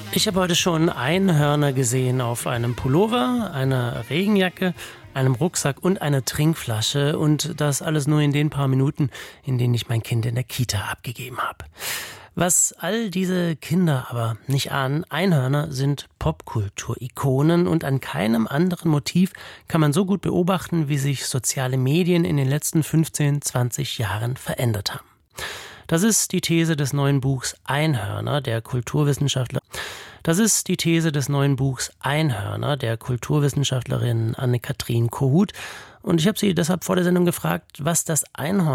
Ich habe heute schon Einhörner gesehen auf einem Pullover, einer Regenjacke, einem Rucksack und einer Trinkflasche. Und das alles nur in den paar Minuten, in denen ich mein Kind in der Kita abgegeben habe. Was all diese Kinder aber nicht ahnen, Einhörner sind Popkultur-Ikonen und an keinem anderen Motiv kann man so gut beobachten, wie sich soziale Medien in den letzten 15, 20 Jahren verändert haben. Das ist die These des neuen Buchs Einhörner der Kulturwissenschaftlerin Anne-Kathrin Kohut. Und ich habe sie deshalb vor der Sendung gefragt, was das Einhorn